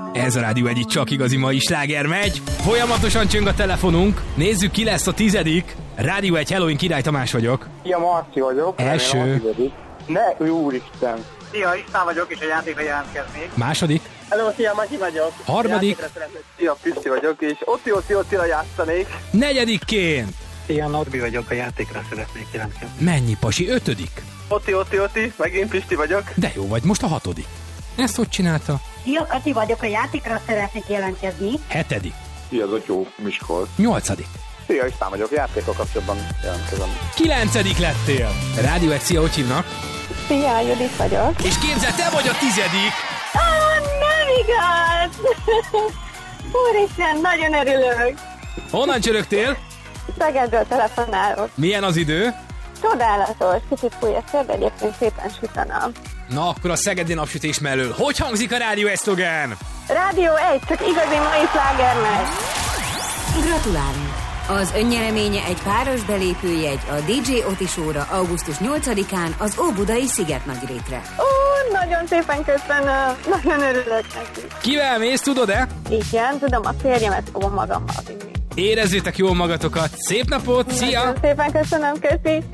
Ez a Rádió Egy csak igazi mai sláger megy. Folyamatosan csöng a telefonunk. Nézzük, ki lesz a 10. Rádió Egy, Halloween, Király Tamás vagyok. Szia, Marci vagyok. Első. Ne, úristen. Szia, István vagyok, és a játékra jelentkeznék. Második. Hello, szia, Magyi vagyok. Harmadik. Szia, Pisti vagyok, és Ottira játszanék. Negyedikként. Szia, Norbi vagyok, a játékra szeretnék jelentkezni. Mennyi, pasi? 5. Oti, megint Pisti vagyok. De jó vagy, most a 6. Ezt hogy csinálta? Szia, Kati vagyok, a játékra szeretnék jelentkezni. 7. Szia, Zotyó, Miskolc. 8. Szia, István vagyok, játékkal kapcsolatban jelentkezem. 9. lettél. Rádió Egy, szia, hogy hívnak? Szia, Judit vagyok. És képzeld, te vagy a 10. Nem igaz! Úristen, nagyon örülök. Honnan csörögtél? Szegedről telefonálok. Milyen az idő? Csodálatos, kicsit fúj a szél, de egyébként szépen süt a nap. Na, akkor a szegedi napsütés mellől. Hogy hangzik a Rádió Egy szlogán? Rádió Egy, csak igazi mai slágernek. Gratulálunk! Az önnyereménye egy páros belépőjegy a DJ Oti Show-ra augusztus 8-án az Óbudai Szigetnagyrétre. Nagyon szépen köszönöm, nagyon örülök neki. Kivel mész, tudod-e? Igen, tudom, a férjemet fogom magammal vinni. Érezzétek jól magatokat. Szép napot, szia! Nagyon szépen köszönöm, köszi!